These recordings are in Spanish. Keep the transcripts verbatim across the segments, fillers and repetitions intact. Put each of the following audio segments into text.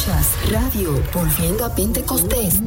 Escuchas Radio Volviendo a Pentecostés.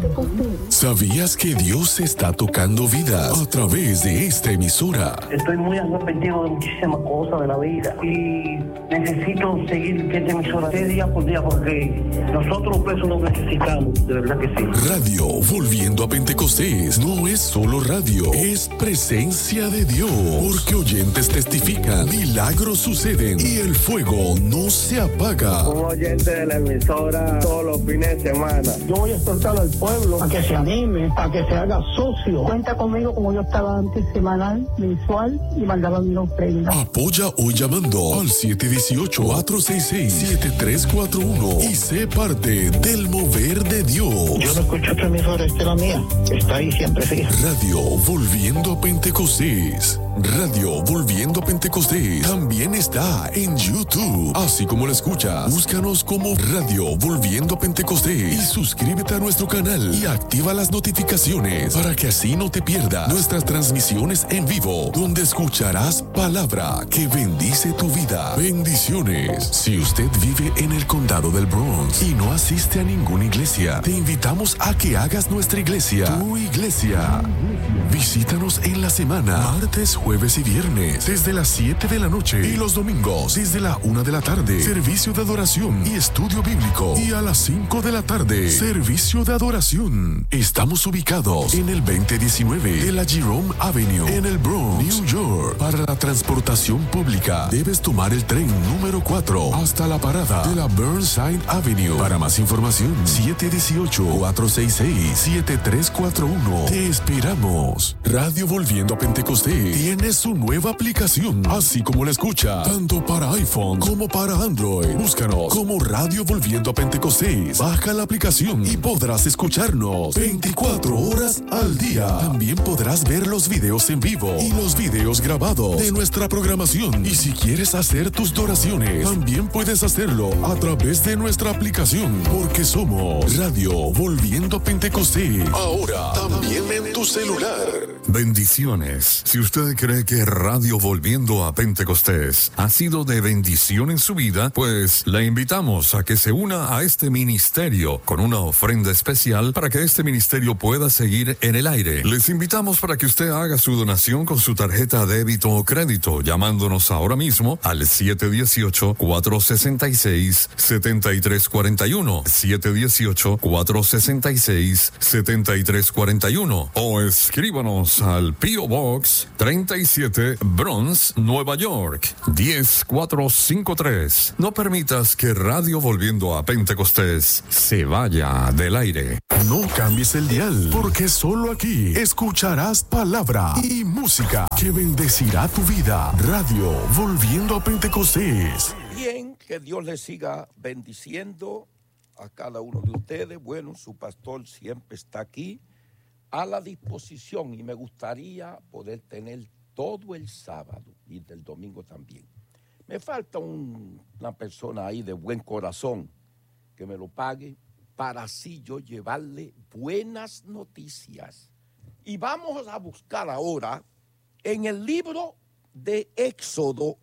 ¿Sabías que Dios está tocando vidas a través de esta emisora? Estoy muy arrepentido de muchísimas cosas de la vida y necesito seguir esta emisora día por día porque nosotros presos lo necesitamos, de verdad que sí. Radio Volviendo a Pentecostés no es solo radio, es presencia de Dios, porque oyentes testifican, milagros suceden y el fuego no se apaga. Un oyente de la emisora todos los fines de semana. Yo voy a exhortar al pueblo a que se anime, a que se haga socio. Cuenta conmigo como yo estaba antes, semanal, mensual, y mandaba mi ofrenda. Apoya hoy llamando al siete uno ocho, cuatro seis seis, siete tres cuatro uno y sé parte del mover de Dios. Yo no escucho otra emisora, esta es la mía. Está ahí siempre fija. Radio Volviendo a Pentecostés. Radio Volviendo a Pentecostés también está en YouTube. Así como lo escuchas, búscanos como Radio Volviendo a Pentecostés y suscríbete a nuestro canal y activa las notificaciones para que así no te pierdas nuestras transmisiones en vivo, donde escucharás palabra que bendice tu vida. Bendiciones. Si usted vive en el condado del Bronx y no asiste a ninguna iglesia, te invitamos a que hagas nuestra iglesia, tu iglesia. Visítanos en la semana, martes, jueves y viernes, desde las siete de la noche, y los domingos, desde la una de la tarde, servicio de adoración y estudio bíblico, y a las cinco de la tarde, servicio de adoración. Estamos ubicados en el veinte diecinueve de la Jerome Avenue, en el Bronx, New York. Para la transportación pública, debes tomar el tren número cuatro hasta la parada de la Burnside Avenue. Para más información, siete uno ocho, cuatro seis seis, siete tres cuatro uno. Te esperamos. Radio Volviendo a Pentecostés tiene su nueva aplicación, así como la escucha, tanto para iPhone como para Android. Búscanos como Radio Volviendo a Pentecostés. Baja la aplicación y podrás escucharnos veinticuatro horas al día. También podrás ver los videos en vivo y los videos grabados de nuestra programación. Y si quieres hacer tus donaciones, también puedes hacerlo a través de nuestra aplicación, porque somos Radio Volviendo a Pentecostés. Ahora también en tu celular. Bendiciones. Si usted cree que Radio Volviendo a Pentecostés ha sido de bendición en su vida, pues le invitamos a que se una a este ministerio con una ofrenda especial para que este ministerio pueda seguir en el aire. Les invitamos para que usted haga su donación con su tarjeta débito o crédito, llamándonos ahora mismo al siete uno ocho, cuatro seis seis, siete tres cuatro uno, siete uno ocho, cuatro seis seis, siete tres cuatro uno, o escríbanos al P O Box treinta y siete, Bronx, Nueva York, diez cuatro cinco tres. No permitas que Radio Volviendo a Pentecostés se vaya del aire. No cambies el dial, porque solo aquí escucharás palabra y música que bendecirá tu vida. Radio Volviendo a Pentecostés. Bien, que Dios les siga bendiciendo a cada uno de ustedes. Bueno, su pastor siempre está aquí a la disposición y me gustaría poder tener todo el sábado y del domingo también. Me falta un, una persona ahí de buen corazón que me lo pague para así yo llevarle buenas noticias. Y vamos a buscar ahora en el libro de Éxodo,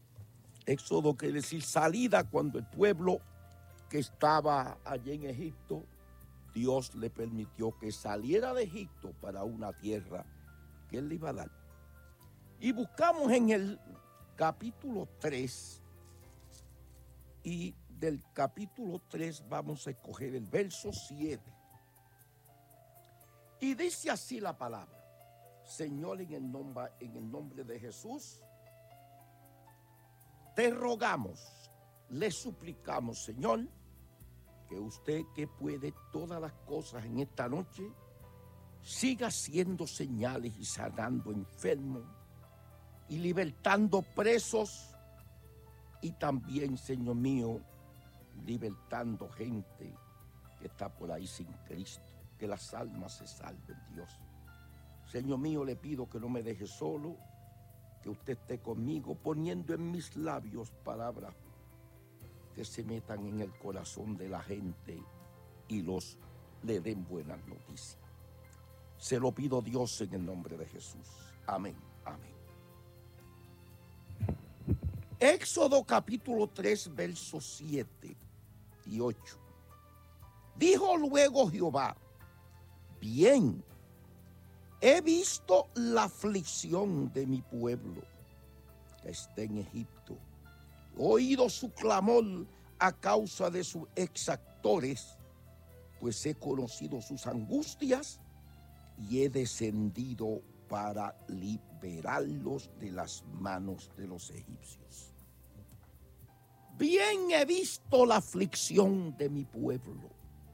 Éxodo quiere decir salida, cuando el pueblo que estaba allí en Egipto, Dios le permitió que saliera de Egipto para una tierra que él le iba a dar. Y buscamos en el capítulo tres, y del capítulo tres vamos a escoger el verso siete. Y dice así la palabra: Señor, en el nombre, en el nombre de Jesús, te rogamos, le suplicamos, Señor, que usted, que puede todas las cosas en esta noche, siga haciendo señales y sanando enfermos y libertando presos, y también, Señor mío, libertando gente que está por ahí sin Cristo, que las almas se salven, Dios. Señor mío, le pido que no me deje solo, que usted esté conmigo, poniendo en mis labios palabras que se metan en el corazón de la gente y los le den buenas noticias. Se lo pido, Dios, en el nombre de Jesús. Amén, amén. Éxodo capítulo tres, versos siete y ocho. Dijo luego Jehová, bien, he visto la aflicción de mi pueblo que está en Egipto. He oído su clamor a causa de sus exactores, pues he conocido sus angustias y he descendido para liberarlos de las manos de los egipcios. Bien he visto la aflicción de mi pueblo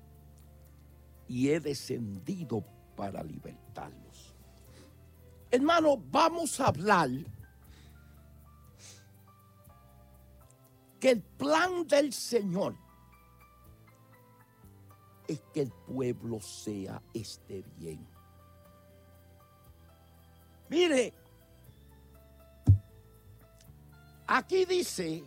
y he descendido para libertarlos. Hermano, vamos a hablar que el plan del Señor es que el pueblo sea esté bien. Mire, aquí dice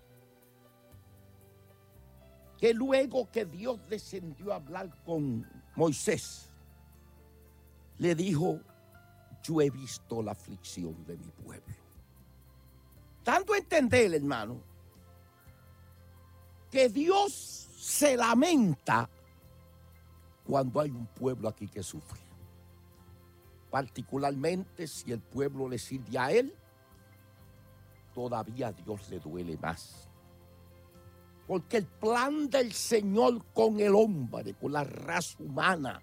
que luego que Dios descendió a hablar con Moisés, le dijo, yo he visto la aflicción de mi pueblo. Dando a entender, hermano, que Dios se lamenta cuando hay un pueblo aquí que sufre. Particularmente si el pueblo le sirve a él, todavía a Dios le duele más. Porque el plan del Señor con el hombre, con la raza humana,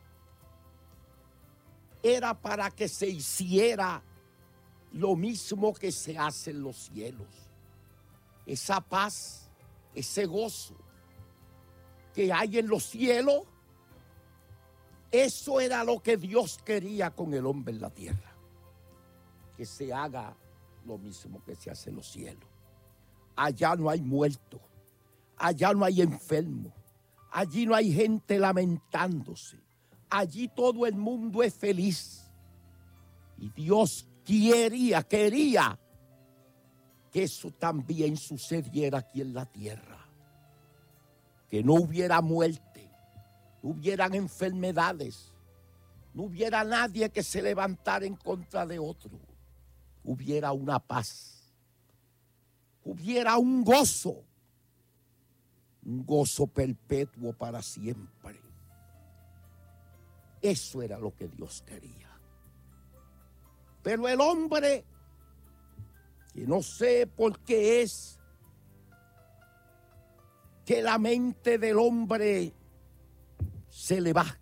era para que se hiciera lo mismo que se hace en los cielos. Esa paz, ese gozo que hay en los cielos, eso era lo que Dios quería con el hombre en la tierra. Que se haga lo mismo que se hace en los cielos. Allá no hay muertos, allá no hay enfermos, allí no hay gente lamentándose. Allí todo el mundo es feliz. Y Dios quería, quería que eso también sucediera aquí en la tierra. Que no hubiera muerte, no hubieran enfermedades, no hubiera nadie que se levantara en contra de otro. Hubiera una paz, hubiera un gozo, un gozo perpetuo para siempre. Eso era lo que Dios quería. Pero el hombre, que no sé por qué es que la mente del hombre se le va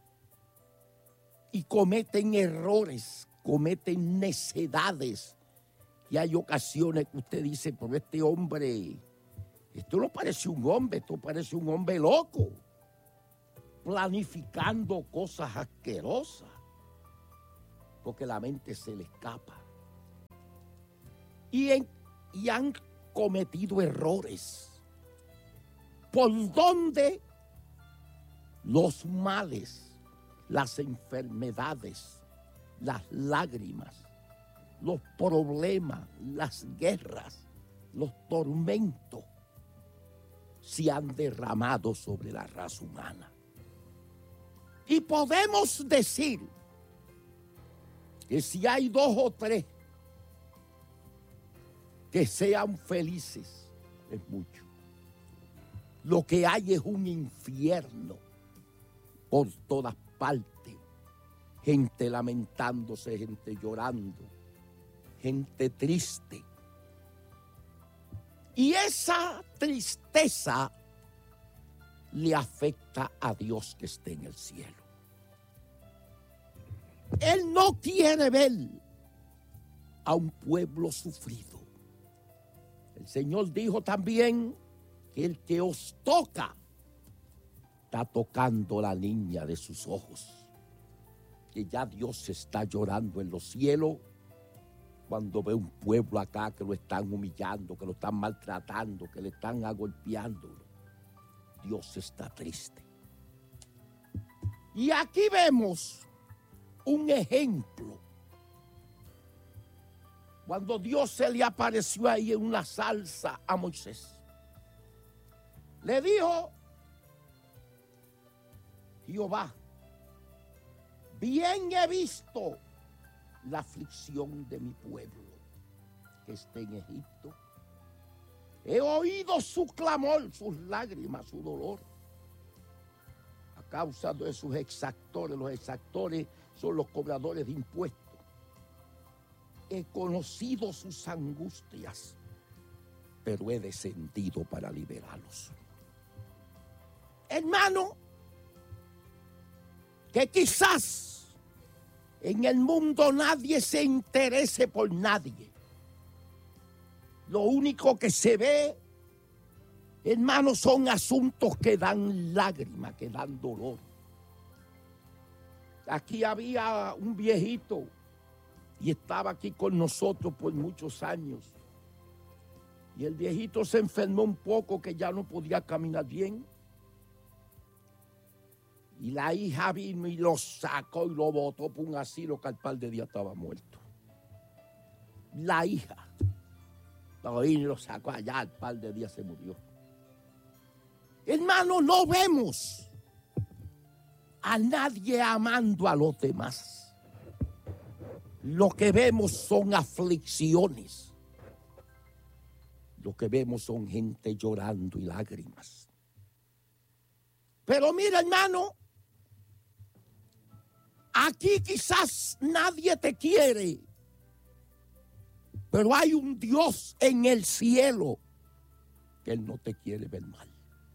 y cometen errores, cometen necedades. Y hay ocasiones que usted dice, pero este hombre, esto no parece un hombre, esto parece un hombre loco, planificando cosas asquerosas, porque la mente se le escapa. Y, en, y han cometido errores, por donde los males, las enfermedades, las lágrimas, los problemas, las guerras, los tormentos se han derramado sobre la raza humana. Y podemos decir que si hay dos o tres que sean felices, es mucho. Lo que hay es un infierno por todas partes. Gente lamentándose, gente llorando, gente triste. Y esa tristeza le afecta a Dios que esté en el cielo. Él no quiere ver a un pueblo sufrido. El Señor dijo también que el que os toca está tocando la niña de sus ojos. Que ya Dios está llorando en los cielos cuando ve un pueblo acá que lo están humillando, que lo están maltratando, que le están agolpeando. Dios está triste. Y aquí vemos un ejemplo. Cuando Dios se le apareció ahí en una salsa a Moisés, le dijo, Jehová, bien he visto la aflicción de mi pueblo que está en Egipto. He oído su clamor, sus lágrimas, su dolor. causa de sus exactores. Los exactores son los cobradores de impuestos. He conocido sus angustias, pero he descendido para liberarlos. Hermano, que quizás en el mundo nadie se interese por nadie. Lo único que se ve, hermano, son asuntos que dan lágrimas, que dan dolor. Aquí había un viejito y estaba aquí con nosotros por muchos años. Y el viejito se enfermó un poco, que ya no podía caminar bien. Y la hija vino y lo sacó y lo botó por un asilo que al par de días estaba muerto. La hija lo vino y lo sacó allá, al par de días se murió. Hermano, no vemos a nadie amando a los demás. Lo que vemos son aflicciones. Lo que vemos son gente llorando y lágrimas. Pero mira, hermano, aquí quizás nadie te quiere, pero hay un Dios en el cielo que Él no te quiere ver mal.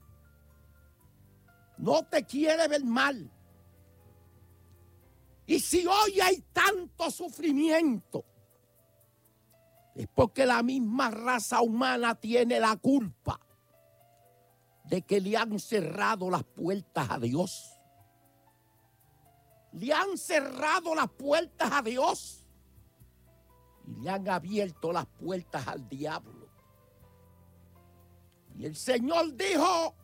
No te quiere ver mal. Y si hoy hay tanto sufrimiento, es porque la misma raza humana tiene la culpa de que le han cerrado las puertas a Dios. Le han cerrado las puertas a Dios y le han abierto las puertas al diablo. Y el Señor dijo: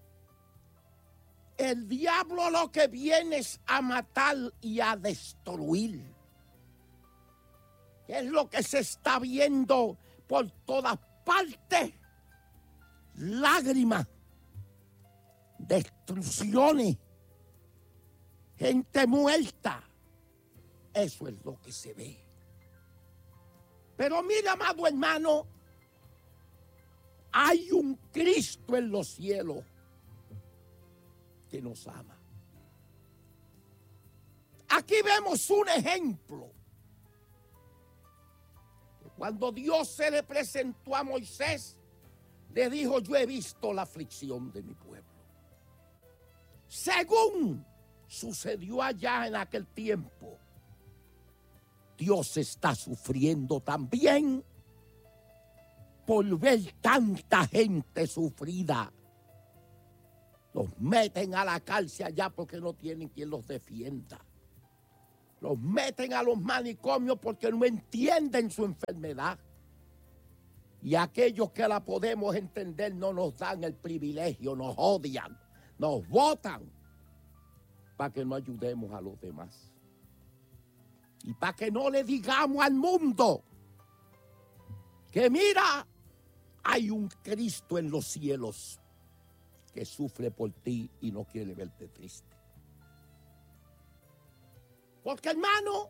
el diablo lo que viene es a matar y a destruir. Es lo que se está viendo por todas partes. Lágrimas, destrucciones, gente muerta. Eso es lo que se ve. Pero mira, amado hermano, hay un Cristo en los cielos que nos ama. Aquí vemos un ejemplo. Cuando Dios se le presentó a Moisés, le dijo: yo he visto la aflicción de mi pueblo. Según sucedió allá en aquel tiempo, Dios está sufriendo también por ver tanta gente sufrida. Los meten a la cárcel allá porque no tienen quien los defienda. Los meten a los manicomios porque no entienden su enfermedad. Y aquellos que la podemos entender no nos dan el privilegio, nos odian, nos votan para que no ayudemos a los demás. Y para que no le digamos al mundo que mira, hay un Cristo en los cielos que sufre por ti y no quiere verte triste. Porque, hermano,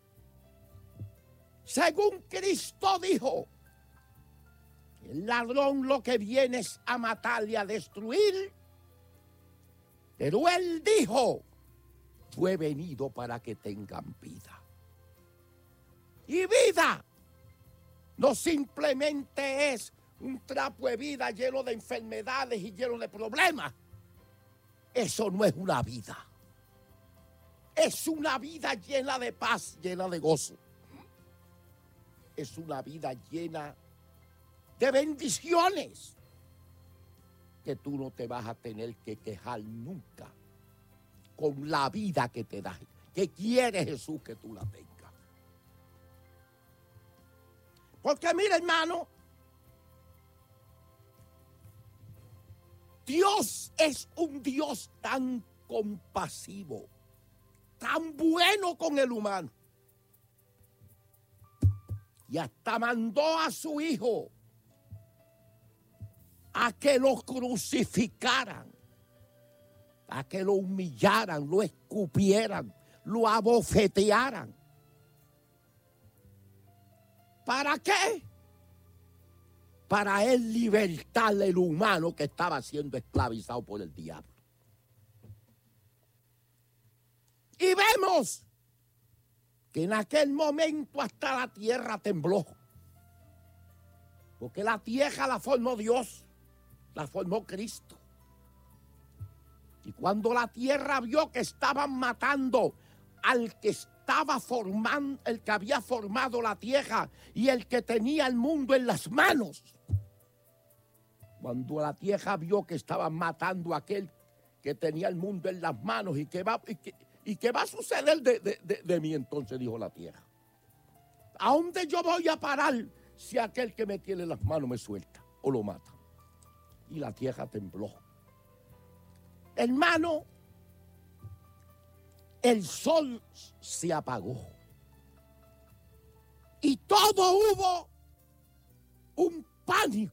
según Cristo dijo, el ladrón lo que viene es a matar y a destruir. Pero Él dijo: yo he venido para que tengan vida. Y vida no simplemente es un trapo de vida lleno de enfermedades y lleno de problemas. Eso no es una vida. Es una vida llena de paz, llena de gozo. Es una vida llena de bendiciones que tú no te vas a tener que quejar nunca con la vida que te da, que quiere Jesús que tú la tengas. Porque mira, hermano, Dios es un Dios tan compasivo, tan bueno con el humano. Y hasta mandó a su hijo a que lo crucificaran, a que lo humillaran, lo escupieran, lo abofetearan. ¿Para qué? Para él libertar al humano que estaba siendo esclavizado por el diablo. Y vemos que en aquel momento hasta la tierra tembló. Porque la tierra la formó Dios, la formó Cristo. Y cuando la tierra vio que estaban matando al que estaba formando, el que había formado la tierra y el que tenía el mundo en las manos. Cuando la tierra vio que estaban matando a aquel que tenía el mundo en las manos y que va, y que, y que va a suceder de, de, de, de mí, entonces dijo la tierra. ¿A dónde yo voy a parar si aquel que me tiene en las manos me suelta o lo mata? Y la tierra tembló. Hermano, el sol se apagó. Y todo hubo un pánico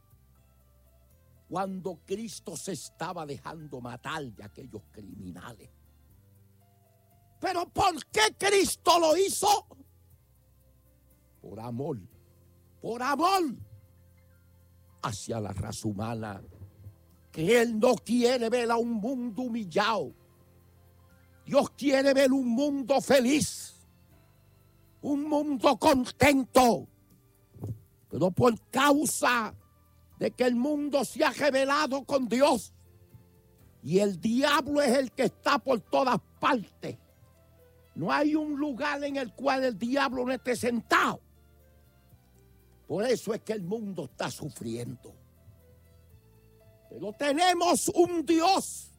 cuando Cristo se estaba dejando matar de aquellos criminales. ¿Pero por qué Cristo lo hizo? Por amor, por amor hacia la raza humana, que Él no quiere ver a un mundo humillado. Dios quiere ver un mundo feliz, un mundo contento, pero por causa de que el mundo se ha rebelado con Dios y el diablo es el que está por todas partes. No hay un lugar en el cual el diablo no esté sentado. Por eso es que el mundo está sufriendo. Pero tenemos un Dios,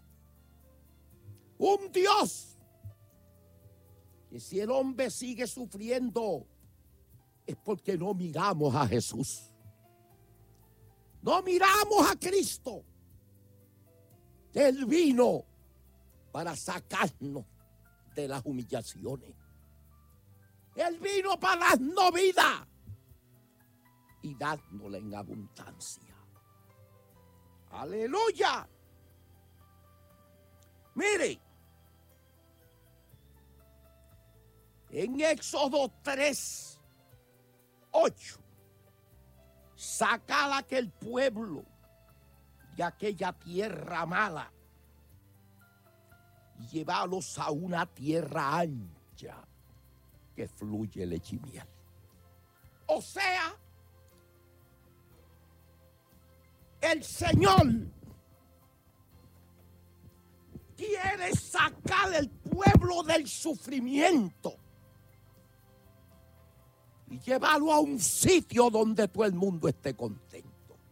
un Dios, que si el hombre sigue sufriendo es porque no miramos a Jesús. No miramos a Cristo. Él vino para sacarnos de las humillaciones. Él vino para darnos vida y dárnosla en abundancia. Aleluya. Mire, en Éxodo tres, ocho, sacar a aquel pueblo de aquella tierra mala y llevarlos a una tierra ancha que fluye leche y miel. O sea, el Señor quiere sacar al pueblo del sufrimiento y llevarlo a un sitio donde todo el mundo esté contento.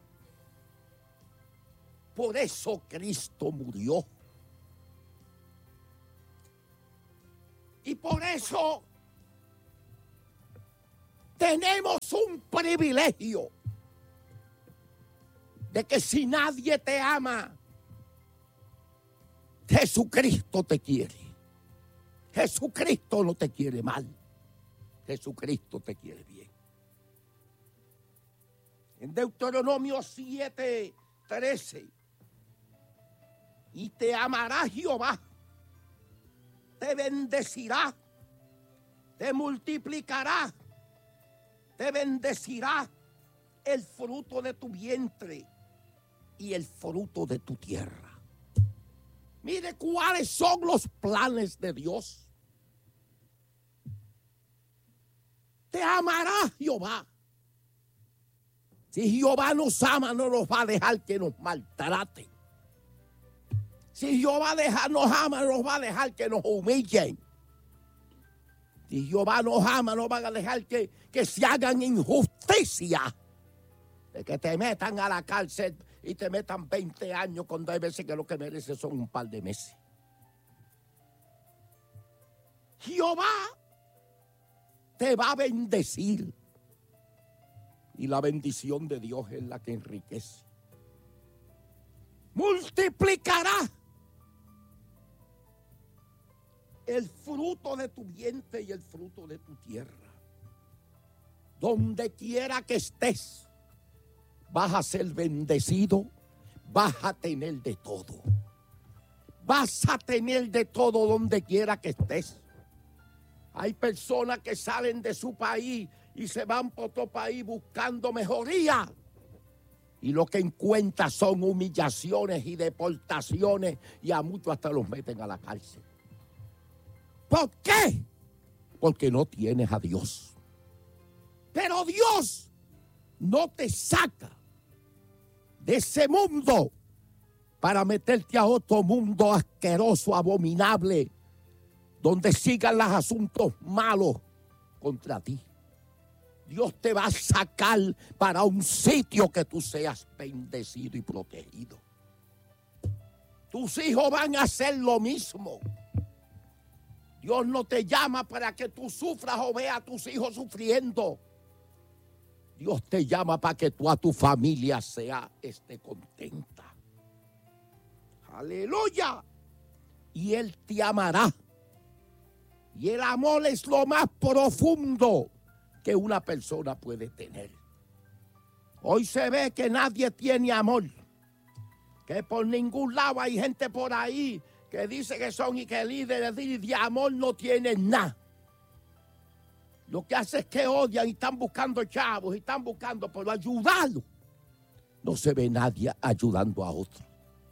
Por eso Cristo murió. Y por eso tenemos un privilegio de que si nadie te ama, Jesucristo te quiere. Jesucristo no te quiere mal. Jesucristo te quiere bien. En Deuteronomio siete, trece, y te amará Jehová, te bendecirá, te multiplicará, te bendecirá el fruto de tu vientre y el fruto de tu tierra. Mire cuáles son los planes de Dios. Te amará Jehová. Si Jehová nos ama, no nos va a dejar que nos maltraten. Si Jehová deja, nos ama, no nos va a dejar que nos humillen. Si Jehová nos ama, no van a dejar que, que se hagan injusticia. De que te metan a la cárcel y te metan veinte años cuando hay veces que lo que mereces son un par de meses. Jehová te va a bendecir. Y la bendición de Dios es la que enriquece. Multiplicará el fruto de tu vientre y el fruto de tu tierra. Donde quiera que estés, vas a ser bendecido, vas a tener de todo. Vas a tener de todo donde quiera que estés. Hay personas que salen de su país y se van por otro país buscando mejoría. Y lo que encuentran son humillaciones y deportaciones y a muchos hasta los meten a la cárcel. ¿Por qué? Porque no tienes a Dios. Pero Dios no te saca de ese mundo para meterte a otro mundo asqueroso, abominable, donde sigan los asuntos malos contra ti. Dios te va a sacar para un sitio que tú seas bendecido y protegido. Tus hijos van a hacer lo mismo. Dios no te llama para que tú sufras o veas a tus hijos sufriendo. Dios te llama para que tú a tu familia sea esté contenta. Aleluya. Y Él te amará. Y el amor es lo más profundo que una persona puede tener. Hoy se ve que nadie tiene amor. Que por ningún lado hay gente por ahí que dice que son y que líderes de amor no tienen nada. Lo que hace es que odian y están buscando chavos y están buscando por ayudarlo. No se ve nadie ayudando a otro.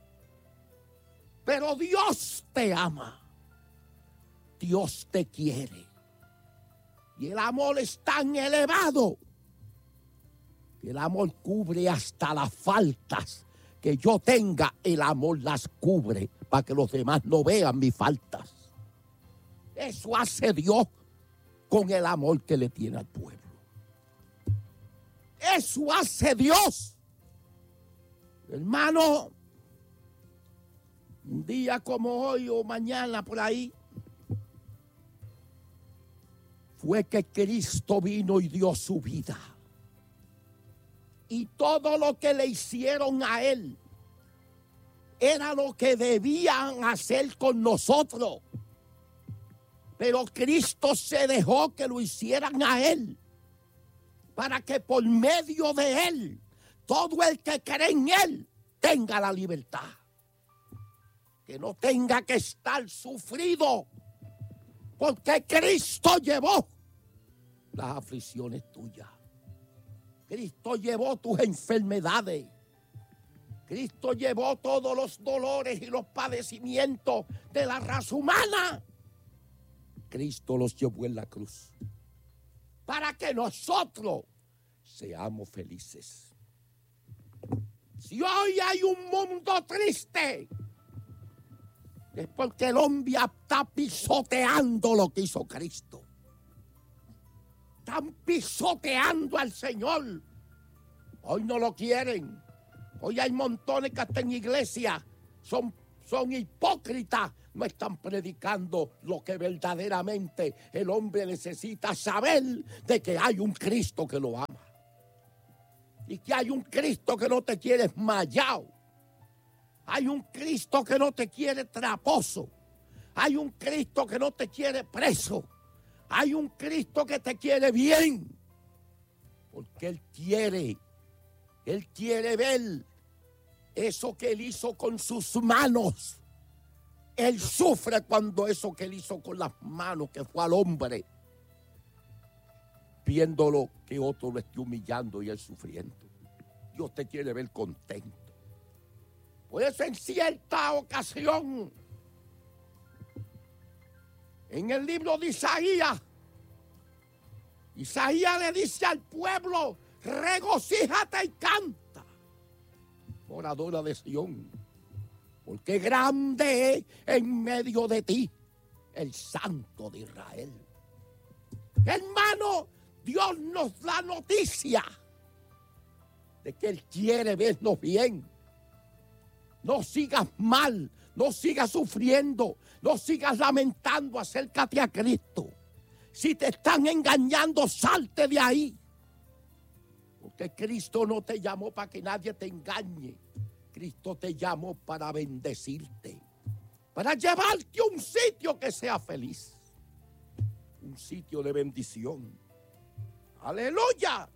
Pero Dios te ama. Dios te quiere. Y el amor es tan elevado que el amor cubre hasta las faltas que yo tenga. El amor las cubre para que los demás no vean mis faltas. Eso hace Dios con el amor que le tiene al pueblo. Eso hace Dios. Hermano, un día como hoy o mañana por ahí, fue que Cristo vino y dio su vida. Y todo lo que le hicieron a Él era lo que debían hacer con nosotros. Pero Cristo se dejó que lo hicieran a Él, para que por medio de Él, todo el que cree en Él tenga la libertad. Que no tenga que estar sufrido, porque Cristo llevó las aflicciones tuyas. Cristo llevó tus enfermedades. Cristo llevó todos los dolores y los padecimientos de la raza humana. Cristo los llevó en la cruz para que nosotros seamos felices. Si hoy hay un mundo triste, es porque el hombre está pisoteando lo que hizo Cristo. Están pisoteando al Señor. Hoy no lo quieren. Hoy hay montones que hasta en iglesia son, son hipócritas. No están predicando lo que verdaderamente el hombre necesita saber, de que hay un Cristo que lo ama. Y que hay un Cristo que no te quiere esmayado. Hay un Cristo que no te quiere traposo. Hay un Cristo que no te quiere preso. Hay un Cristo que te quiere bien. Porque Él quiere, Él quiere ver eso que Él hizo con sus manos. Él sufre cuando eso que Él hizo con las manos, que fue al hombre, viéndolo que otro lo esté humillando y Él sufriendo. Dios te quiere ver contento. Por eso en cierta ocasión, en el libro de Isaías, Isaías le dice al pueblo: regocíjate y canta, moradora de Sión, porque grande es en medio de ti el Santo de Israel. Hermano, Dios nos da noticia de que Él quiere vernos bien. No sigas mal, no sigas sufriendo, no sigas lamentando, acércate a Cristo. Si te están engañando, salte de ahí. Porque Cristo no te llamó para que nadie te engañe. Cristo te llamó para bendecirte, para llevarte a un sitio que sea feliz, un sitio de bendición. ¡Aleluya!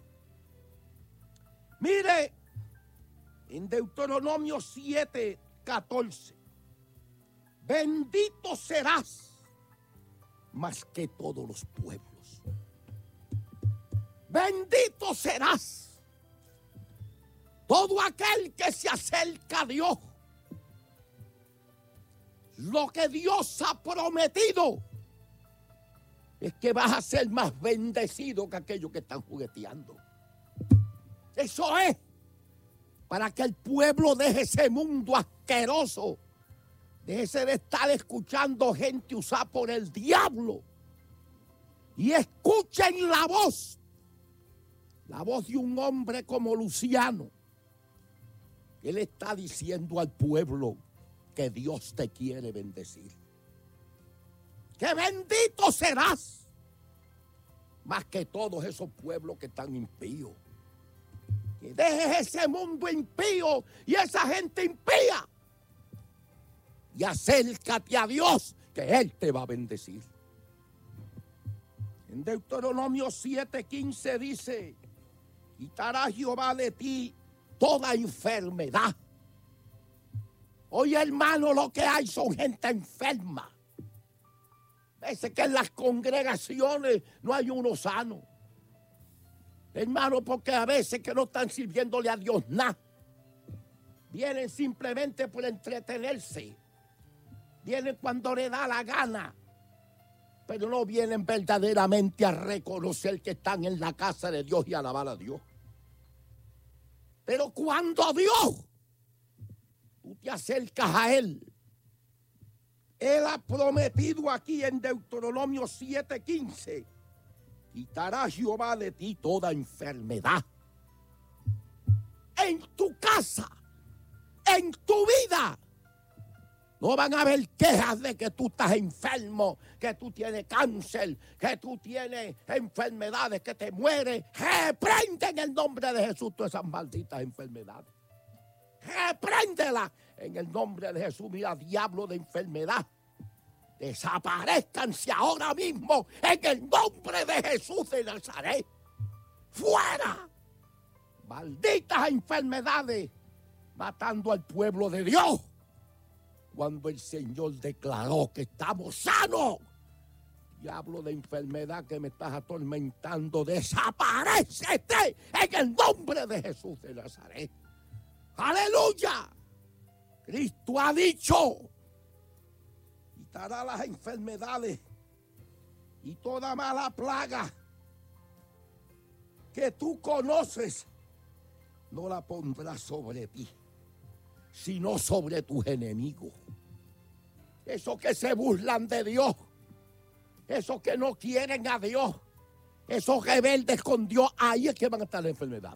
Mire, en Deuteronomio siete, catorce, bendito serás más que todos los pueblos. Bendito serás todo aquel que se acerca a Dios. Lo que Dios ha prometido es que vas a ser más bendecido que aquellos que están jugueteando. Eso es para que el pueblo deje ese mundo asqueroso, deje de estar escuchando gente usada por el diablo y escuchen la voz, la voz de un hombre como Luciano. Él está diciendo al pueblo que Dios te quiere bendecir. Que bendito serás más que todos esos pueblos que están impíos. Que dejes ese mundo impío y esa gente impía. Y acércate a Dios, que Él te va a bendecir. En Deuteronomio siete quince dice: quitará Jehová de ti toda enfermedad. Oye, hermano, lo que hay son gente enferma. Parece que en las congregaciones no hay uno sano. Hermano, porque a veces que no están sirviéndole a Dios nada. Vienen simplemente por entretenerse. Vienen cuando le da la gana. Pero no vienen verdaderamente a reconocer que están en la casa de Dios y alabar a Dios. Pero cuando Dios, tú te acercas a Él, Él ha prometido aquí en Deuteronomio siete quince, quitará Jehová de ti toda enfermedad. En tu casa, en tu vida, no van a haber quejas de que tú estás enfermo, que tú tienes cáncer, que tú tienes enfermedades, que te mueres. Reprende en el nombre de Jesús todas esas malditas enfermedades. Repréndelas en el nombre de Jesús. Mira, diablo de enfermedad, desaparezcanse ahora mismo en el nombre de Jesús de Nazaret. ¡Fuera! Malditas enfermedades matando al pueblo de Dios. Cuando el Señor declaró que estamos sanos, diablo de enfermedad que me estás atormentando, desaparécete en el nombre de Jesús de Nazaret. ¡Aleluya! Cristo ha dicho: quitará las enfermedades y toda mala plaga que tú conoces, no la pondrá sobre ti, sino sobre tus enemigos. Esos que se burlan de Dios, esos que no quieren a Dios, esos rebeldes con Dios, ahí es que van a estar las enfermedades.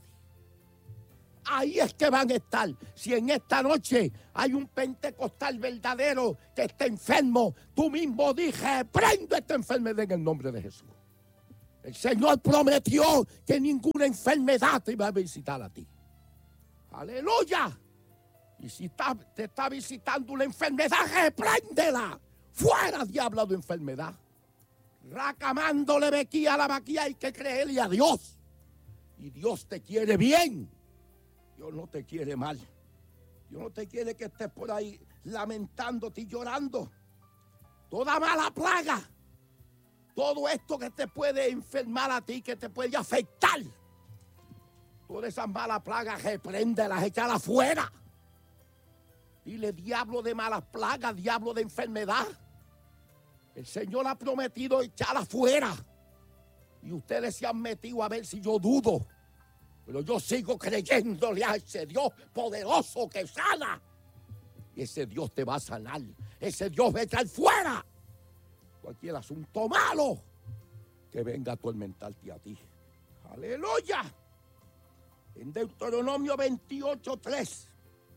Ahí es que van a estar. Si en esta noche hay un pentecostal verdadero que está enfermo, tú mismo dije: prendo esta enfermedad en el nombre de Jesús. El Señor prometió que ninguna enfermedad te iba a visitar a ti. ¡Aleluya! Y si está, te está visitando una enfermedad, repréndela. ¡Fuera, diablo de enfermedad! Racamándole bequía a la vaquía, hay que creerle a Dios. Y Dios te quiere bien. Dios no te quiere mal. Dios no te quiere que estés por ahí lamentándote y llorando. Toda mala plaga, todo esto que te puede enfermar a ti, que te puede afectar, todas esas malas plagas, repréndelas, échalas fuera. Dile: diablo de malas plagas, diablo de enfermedad, el Señor ha prometido echarlas fuera. Y ustedes se han metido a ver si yo dudo. Pero yo sigo creyéndole a ese Dios poderoso que sana. Y ese Dios te va a sanar. Ese Dios va a echar fuera cualquier asunto malo que venga a atormentarte a ti. ¡Aleluya! En Deuteronomio veintiocho tres.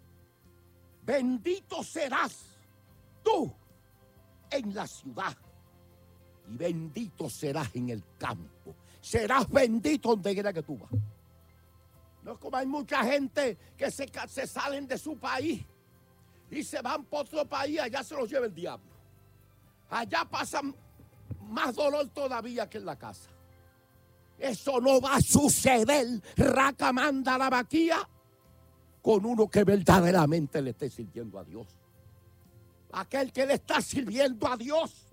Bendito serás tú en la ciudad y bendito serás en el campo. Serás bendito donde quiera que tú vas. No es como hay mucha gente que se, se salen de su país y se van por otro país, allá se los lleva el diablo. Allá pasan más dolor todavía que en la casa. Eso no va a suceder, racamanda la vaquía, con uno que verdaderamente le esté sirviendo a Dios. Aquel que le está sirviendo a Dios,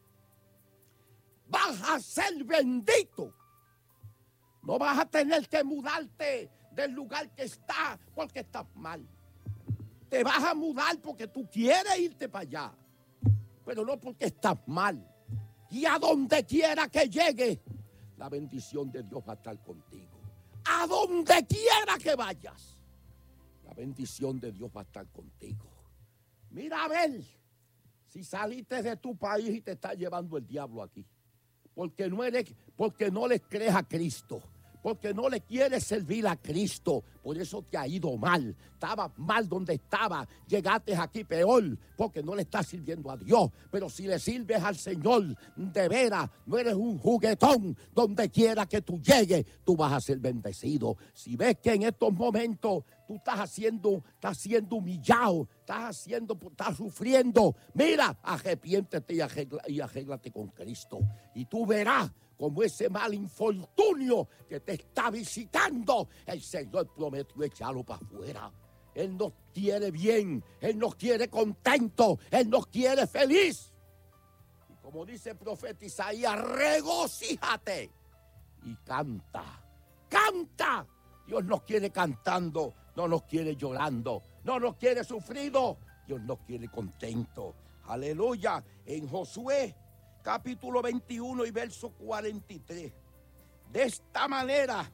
vas a ser bendito. No vas a tener que mudarte del lugar que estás porque estás mal. Te vas a mudar porque tú quieres irte para allá, pero no porque estás mal. Y a donde quiera que llegue, la bendición de Dios va a estar contigo. A donde quiera que vayas, la bendición de Dios va a estar contigo. Mira a ver si saliste de tu país y te está llevando el diablo aquí. Porque no eres, porque no le crees a Cristo. Porque no le quieres servir a Cristo. Por eso te ha ido mal. Estabas mal donde estaba. Llegaste aquí peor. Porque no le estás sirviendo a Dios. Pero si le sirves al Señor, de veras, no eres un juguetón. Donde quiera que tú llegues, tú vas a ser bendecido. Si ves que en estos momentos tú estás haciendo, estás siendo humillado, estás haciendo, estás sufriendo, mira, arrepiéntete y, arregla, y arréglate con Cristo. Y tú verás como ese mal infortunio que te está visitando, el Señor prometió echarlo para afuera. Él nos quiere bien, Él nos quiere contentos, Él nos quiere feliz. Y como dice el profeta Isaías, regocíjate y canta, canta. Dios nos quiere cantando, no nos quiere llorando, no nos quiere sufrido, Dios nos quiere contento. Aleluya. En Josué capítulo veintiuno y verso cuarenta y tres. De esta manera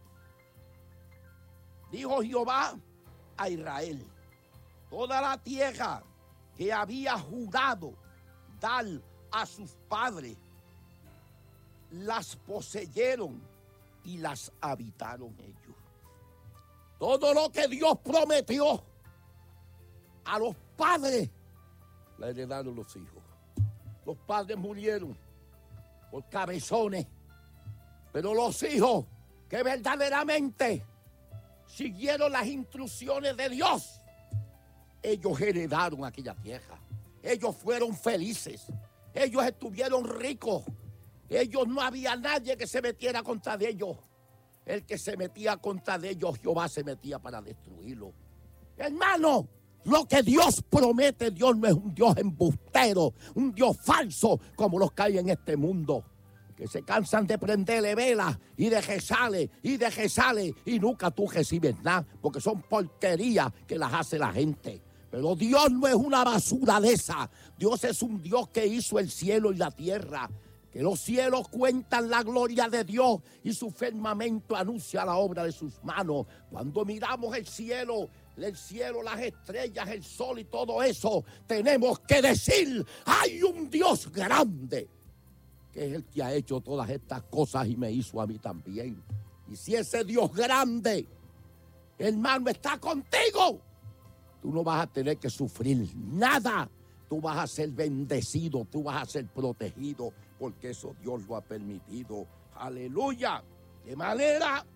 dijo Jehová a Israel: toda la tierra que había jurado dar a sus padres, las poseyeron y las habitaron ellos. Todo lo que Dios prometió a los padres, la heredaron los hijos. Los padres murieron por cabezones, pero los hijos que verdaderamente siguieron las instrucciones de Dios, ellos heredaron aquella tierra. Ellos fueron felices, ellos estuvieron ricos, ellos no había nadie que se metiera contra de ellos. El que se metía contra de ellos, Jehová se metía para destruirlo. Hermano, lo que Dios promete, Dios no es un Dios embustero, un Dios falso como los que hay en este mundo, que se cansan de prenderle velas y de rezarle y de rezarle y nunca tú recibes nada, porque son porquerías que las hace la gente. Pero Dios no es una basura de esa. Dios es un Dios que hizo el cielo y la tierra. Que los cielos cuentan la gloria de Dios y su firmamento anuncia la obra de sus manos. Cuando miramos el cielo, el cielo, las estrellas, el sol y todo eso, tenemos que decir: hay un Dios grande, que es el que ha hecho todas estas cosas y me hizo a mí también. Y si ese Dios grande, hermano, está contigo, tú no vas a tener que sufrir nada. Tú vas a ser bendecido, tú vas a ser protegido, porque eso Dios lo ha permitido. Aleluya. De manera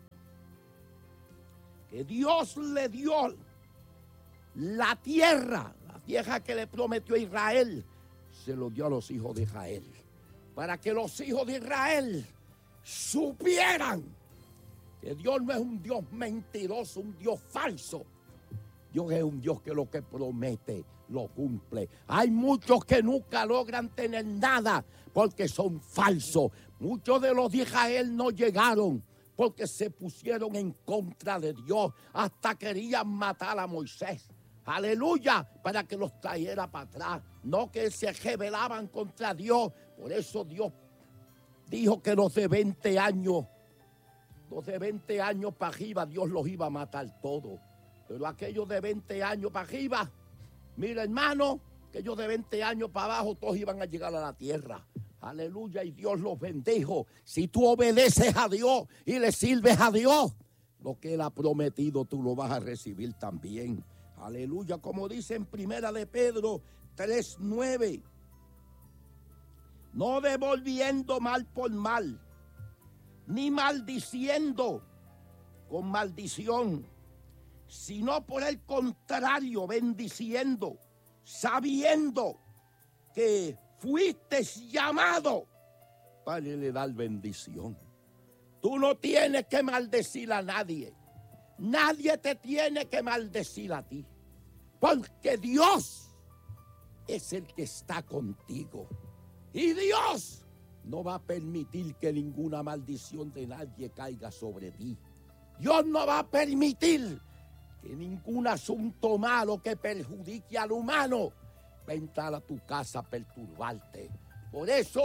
que Dios le dio la tierra, la tierra que le prometió a Israel, se lo dio a los hijos de Israel. Para que los hijos de Israel supieran que Dios no es un Dios mentiroso, un Dios falso. Dios es un Dios que lo que promete lo cumple. Hay muchos que nunca logran tener nada porque son falsos. Muchos de los de Israel no llegaron porque se pusieron en contra de Dios. Hasta querían matar a Moisés. Aleluya, para que los trajera para atrás. No, que se rebelaban contra Dios. Por eso Dios dijo que los de veinte años, los de veinte años para arriba, Dios los iba a matar todos. Pero aquellos de veinte años para arriba, mira, hermano, aquellos de veinte años para abajo, todos iban a llegar a la tierra. Aleluya, y Dios los bendijo. Si tú obedeces a Dios y le sirves a Dios, lo que Él ha prometido tú lo vas a recibir también. Aleluya, como dice en Primera de Pedro tres nueve. No devolviendo mal por mal, ni maldiciendo con maldición, sino por el contrario, bendiciendo, sabiendo que fuiste llamado para le dar bendición. Tú no tienes que maldecir a nadie. Nadie te tiene que maldecir a ti. Porque Dios es el que está contigo. Y Dios no va a permitir que ninguna maldición de nadie caiga sobre ti. Dios no va a permitir que ningún asunto malo que perjudique al humano va a entrar a tu casa a perturbarte. Por eso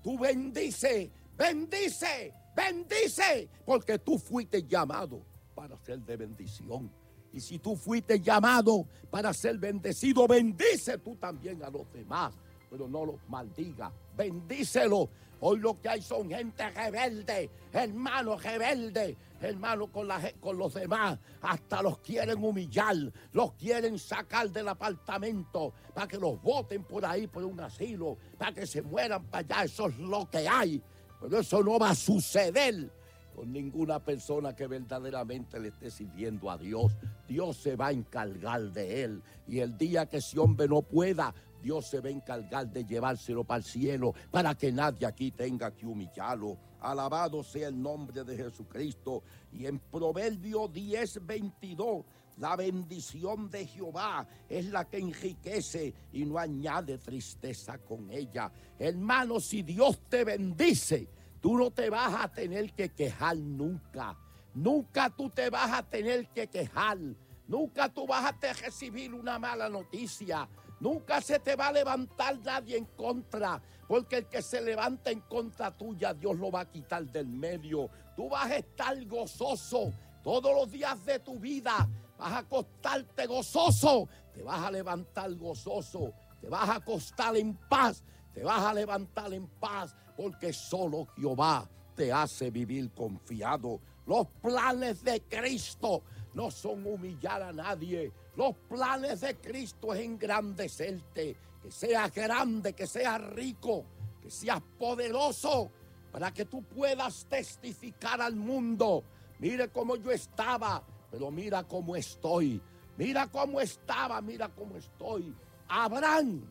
Tú bendice, bendice, bendice, porque tú fuiste llamado para ser de bendición. Y si tú fuiste llamado para ser bendecido, bendice tú también a los demás, pero no los maldiga, bendícelo. Hoy lo que hay son gente rebelde, hermanos rebeldes, hermanos con, la, con los demás, hasta los quieren humillar, los quieren sacar del apartamento para que los boten por ahí por un asilo, para que se mueran para allá. Eso es lo que hay, pero eso no va a suceder con ninguna persona que verdaderamente le esté sirviendo a Dios. Dios se va a encargar de él, y el día que ese hombre no pueda, Dios se va a encargar de llevárselo para el cielo, para que nadie aquí tenga que humillarlo. Alabado sea el nombre de Jesucristo. Y en Proverbios diez, veintidós, la bendición de Jehová es la que enriquece y no añade tristeza con ella. Hermano, si Dios te bendice, tú no te vas a tener que quejar nunca. Nunca tú te vas a tener que quejar. Nunca tú vas a recibir una mala noticia. Nunca se te va a levantar nadie en contra, porque el que se levanta en contra tuya, Dios lo va a quitar del medio. Tú vas a estar gozoso todos los días de tu vida. Vas a acostarte gozoso, te vas a levantar gozoso, te vas a acostar en paz, te vas a levantar en paz, porque solo Jehová te hace vivir confiado. Los planes de Cristo no son humillar a nadie. Los planes de Cristo es engrandecerte, que seas grande, que seas rico, que seas poderoso, para que tú puedas testificar al mundo. Mire cómo yo estaba, pero mira cómo estoy. Mira cómo estaba, mira cómo estoy. Abraham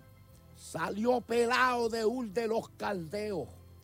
salió pelado de Ur de los Caldeos.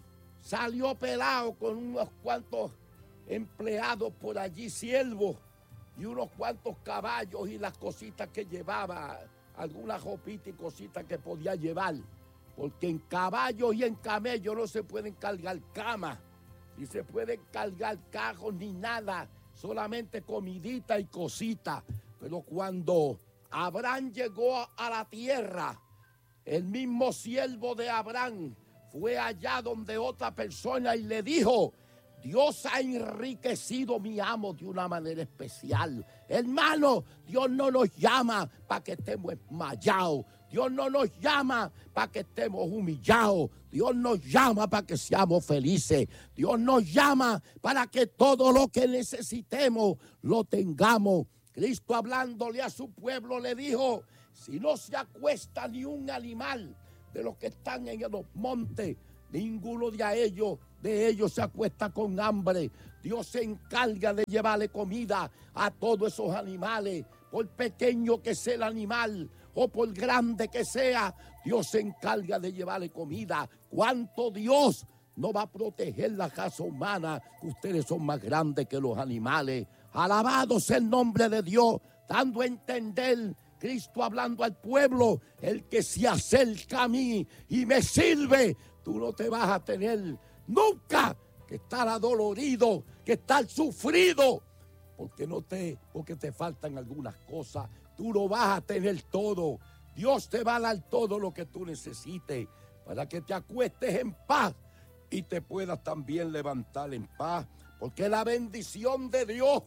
Salió pelado con unos cuantos empleados por allí, siervos, y unos cuantos caballos y las cositas que llevaba, algunas ropitas y cositas que podía llevar, porque en caballos y en camellos no se pueden cargar camas, ni se pueden cargar carros ni nada, solamente comidita y cositas. Pero cuando Abraham llegó a la tierra, el mismo siervo de Abraham fue allá donde otra persona y le dijo: Dios ha enriquecido mi amo de una manera especial. Hermano, Dios no nos llama para que estemos esmayados. Dios no nos llama para que estemos humillados. Dios nos llama para que seamos felices. Dios nos llama para que todo lo que necesitemos lo tengamos. Cristo, hablándole a su pueblo, le dijo: si no se acuesta ni un animal de los que están en los montes, ninguno de ellos, de ellos se acuesta con hambre. Dios se encarga de llevarle comida a todos esos animales, por pequeño que sea el animal o por grande que sea. Dios se encarga de llevarle comida. ¿Cuánto Dios no va a proteger la raza humana? Ustedes son más grandes que los animales. Alabado sea el nombre de Dios, dando a entender Cristo, hablando al pueblo: el que se acerca a mí y me sirve, tú no te vas a tener nunca que estar adolorido, que estar sufrido, porque no te, porque te faltan algunas cosas. Tú lo vas a tener todo. Dios te va a dar todo lo que tú necesites para que te acuestes en paz y te puedas también levantar en paz, porque la bendición de Dios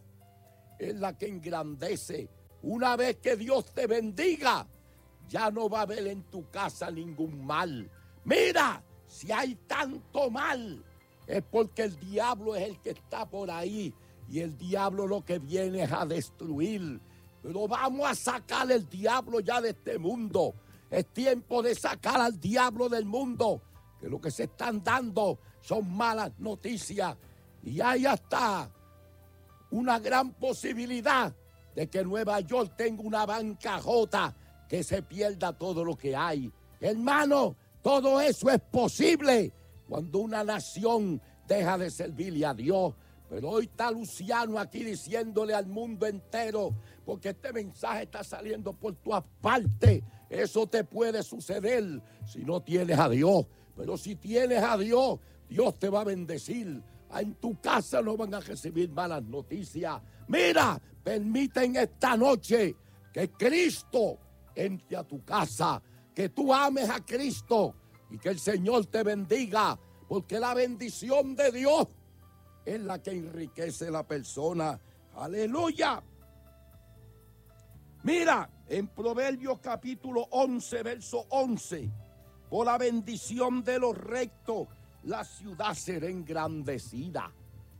es la que engrandece. Una vez que Dios te bendiga, ya no va a haber en tu casa ningún mal. Mira, si hay tanto mal, es porque el diablo es el que está por ahí, y el diablo lo que viene es a destruir. Pero vamos a sacar el diablo ya de este mundo. Es tiempo de sacar al diablo del mundo, que lo que se están dando son malas noticias, y hay hasta una gran posibilidad de que Nueva York tenga una bancarrota, que se pierda todo lo que hay. Hermano, todo eso es posible cuando una nación deja de servirle a Dios. Pero hoy está Luciano aquí diciéndole al mundo entero, porque este mensaje está saliendo por todas partes. Eso te puede suceder si no tienes a Dios. Pero si tienes a Dios, Dios te va a bendecir. En tu casa no van a recibir malas noticias. Mira, permite en esta noche que Cristo entre a tu casa, que tú ames a Cristo y que el Señor te bendiga. porque la bendición de Dios es la que enriquece a la persona. Aleluya. Mira, en Proverbios capítulo once, verso once, por la bendición de los rectos, la ciudad será engrandecida.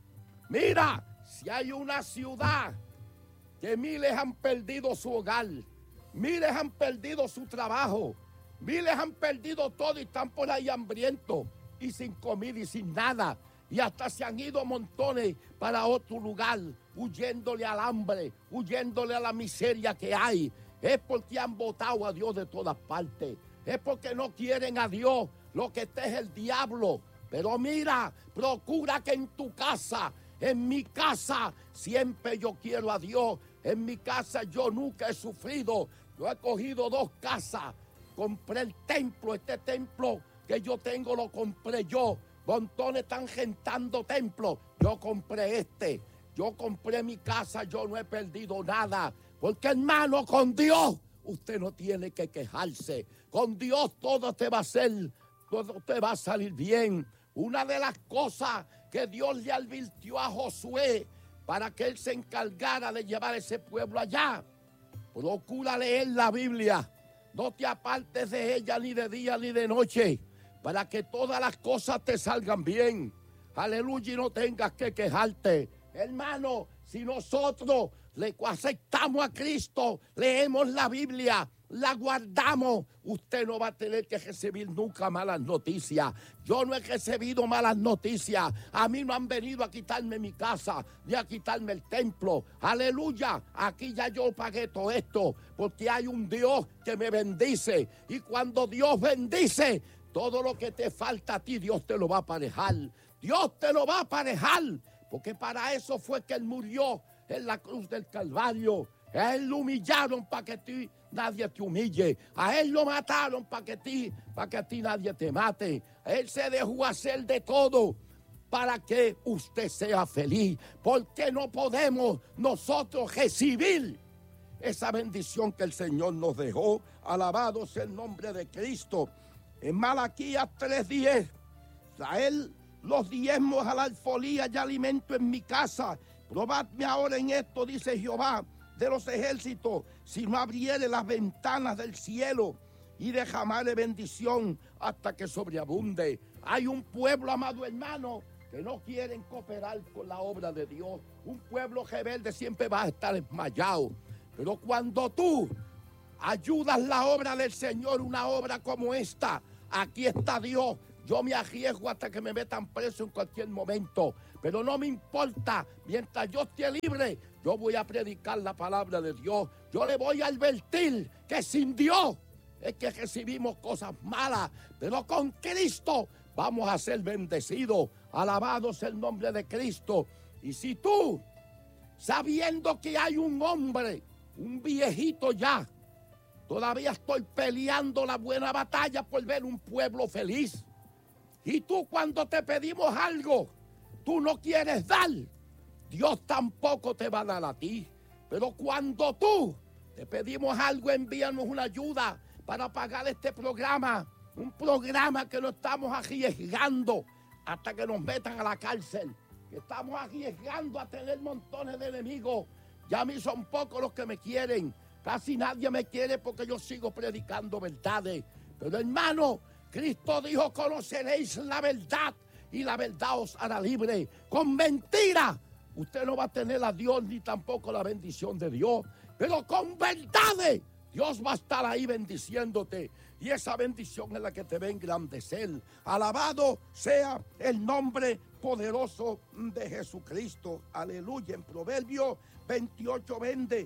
Mira, si hay una ciudad que miles han perdido su hogar, miles han perdido su trabajo, miles han perdido todo y están por ahí hambrientos y sin comida y sin nada. Y hasta se han ido montones para otro lugar, huyéndole al hambre, huyéndole a la miseria que hay. Es porque han votado a Dios de todas partes. Es porque no quieren a Dios. Lo que esté es el diablo. Pero mira, procura que en tu casa, en mi casa, siempre yo quiero a Dios. En mi casa yo nunca he sufrido. Yo he cogido dos casas. Compré el templo, este templo que yo tengo lo compré yo. Montones están gentando templos. Yo compré este. Yo compré mi casa. Yo no he perdido nada. Porque hermano, con Dios usted no tiene que quejarse. Con Dios todo te va a hacer, todo te va a salir bien. Una de las cosas que Dios le advirtió a Josué para que él se encargara de llevar ese pueblo allá. Procura leer la Biblia. No te apartes de ella ni de día ni de noche, para que todas las cosas te salgan bien. Aleluya, y no tengas que quejarte. Hermano, si nosotros le aceptamos a Cristo, leemos la Biblia, la guardamos, usted no va a tener que recibir nunca malas noticias. Yo no he recibido malas noticias. A mí no han venido a quitarme mi casa, ni a quitarme el templo. Aleluya, aquí ya yo pagué todo esto, porque hay un Dios que me bendice. Y cuando Dios bendice, todo lo que te falta a ti, Dios te lo va a aparejar. Dios te lo va a aparejar, porque para eso fue que Él murió en la cruz del Calvario. A Él lo humillaron para que ti, nadie te humille. A Él lo mataron para que, ti, para que a ti nadie te mate. Él se dejó hacer de todo para que usted sea feliz. Porque no podemos nosotros recibir esa bendición que el Señor nos dejó. Alabado sea el nombre de Cristo. En Malaquías tres diez, traer los diezmos a la alfolía y alimento en mi casa. Probadme ahora en esto, dice Jehová de los ejércitos, si no abriere las ventanas del cielo y derramare bendición hasta que sobreabunde. Hay un pueblo, amado hermano, que no quieren cooperar con la obra de Dios. Un pueblo rebelde siempre va a estar desmayado. Pero cuando tú ayudas la obra del Señor, una obra como esta, aquí está Dios. Yo me arriesgo hasta que me metan preso en cualquier momento, pero no me importa. Mientras yo esté libre, yo voy a predicar la palabra de Dios. Yo le voy a advertir que sin Dios es que recibimos cosas malas, pero con Cristo vamos a ser bendecidos. Alabado sea el nombre de Cristo. Y si tú, sabiendo que hay un hombre, un viejito ya, todavía estoy peleando la buena batalla por ver un pueblo feliz. Y tú, cuando te pedimos algo, tú no quieres dar, Dios tampoco te va a dar a ti. Pero cuando tú te pedimos algo, envíanos una ayuda para pagar este programa, un programa que no estamos arriesgando hasta que nos metan a la cárcel, que estamos arriesgando a tener montones de enemigos. Ya a mí son pocos los que me quieren, casi nadie me quiere porque yo sigo predicando verdades. Pero hermano, Cristo dijo, conoceréis la verdad y la verdad os hará libre. Con mentira usted no va a tener a Dios ni tampoco la bendición de Dios. Pero con verdades Dios va a estar ahí bendiciéndote. Y esa bendición es la que te va a engrandecer. Alabado sea el nombre poderoso de Jesucristo. Aleluya. En Proverbios veintiocho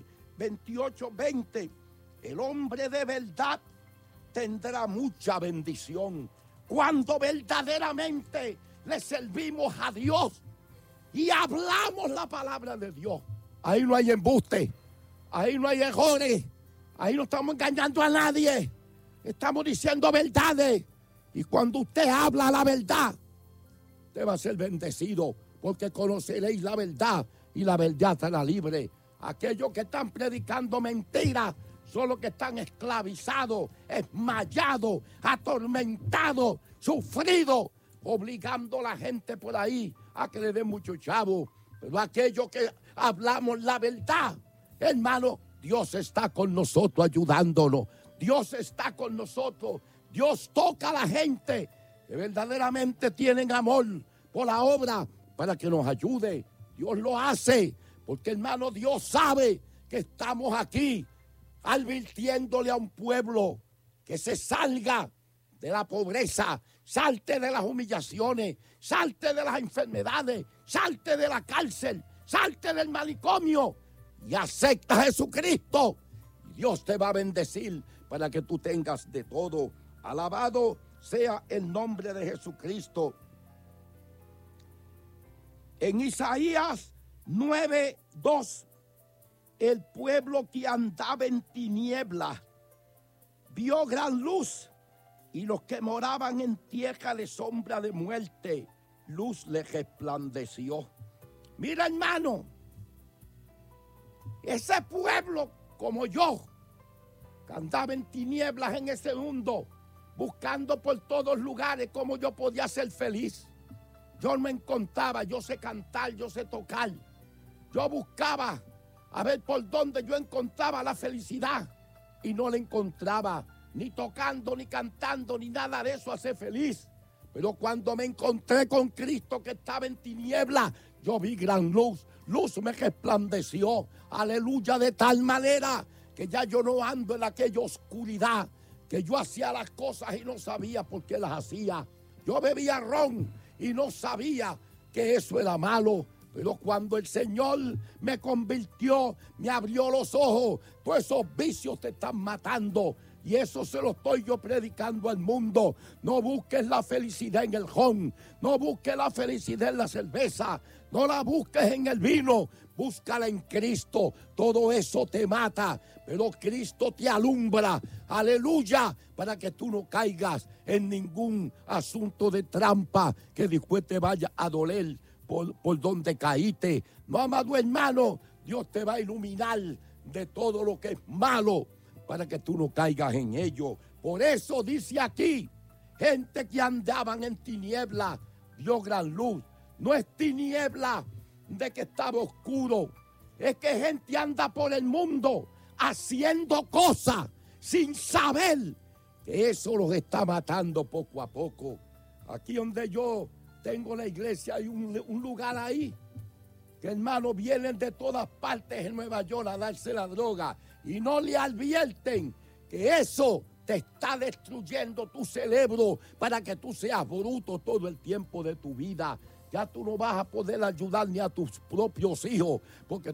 veinte, el hombre de verdad tendrá mucha bendición. Cuando verdaderamente le servimos a Dios y hablamos la palabra de Dios, ahí no hay embuste, ahí no hay errores, ahí no estamos engañando a nadie, estamos diciendo verdades. Y cuando usted habla la verdad, usted va a ser bendecido, porque conoceréis la verdad y la verdad será libre. Aquellos que están predicando mentiras son los que están esclavizados, esmayados, atormentados, sufridos obligando a la gente por ahí a que le den mucho chavo. Pero aquellos que hablamos la verdad, hermano, Dios está con nosotros ayudándonos. Dios está con nosotros. Dios toca a la gente que verdaderamente tienen amor por la obra para que nos ayude. Dios lo hace porque, hermano, Dios sabe que estamos aquí advirtiéndole a un pueblo que se salga de la pobreza, salte de las humillaciones, salte de las enfermedades, salte de la cárcel, salte del manicomio y acepta a Jesucristo. Dios te va a bendecir para que tú tengas de todo. Alabado sea el nombre de Jesucristo. En Isaías nueve dos, el pueblo que andaba en tinieblas vio gran luz, y los que moraban en tierra de sombra de muerte, luz les resplandeció. Mira, hermano, ese pueblo como yo, que andaba en tinieblas en ese mundo, buscando por todos lugares cómo yo podía ser feliz. Yo me encontraba, yo sé cantar, yo sé tocar. Yo buscaba a ver por dónde yo encontraba la felicidad y no la encontraba, ni tocando, ni cantando, ni nada de eso hace feliz. Pero cuando me encontré con Cristo que estaba en tinieblas, yo vi gran luz. Luz me resplandeció, aleluya, de tal manera que ya yo no ando en aquella oscuridad, que yo hacía las cosas y no sabía por qué las hacía. Yo bebía ron y no sabía que eso era malo. Pero cuando el Señor me convirtió, me abrió los ojos, todos esos vicios te están matando. Y eso se lo estoy yo predicando al mundo. No busques la felicidad en el ron, no busques la felicidad en la cerveza, no la busques en el vino, búscala en Cristo. Todo eso te mata, pero Cristo te alumbra, aleluya, para que tú no caigas en ningún asunto de trampa que después te vaya a doler por, por donde caíste. No, amado hermano, Dios te va a iluminar de todo lo que es malo, para que tú no caigas en ello. Por eso dice aquí, gente que andaban en tiniebla vio gran luz. No es tiniebla de que estaba oscuro, es que gente anda por el mundo haciendo cosas sin saber que eso los está matando poco a poco. Aquí donde yo tengo la iglesia hay un, un lugar ahí que, hermano, vienen de todas partes en Nueva York a darse la droga y no le advierten que eso te está destruyendo tu cerebro para que tú seas bruto todo el tiempo de tu vida. Ya tú no vas a poder ayudar ni a tus propios hijos porque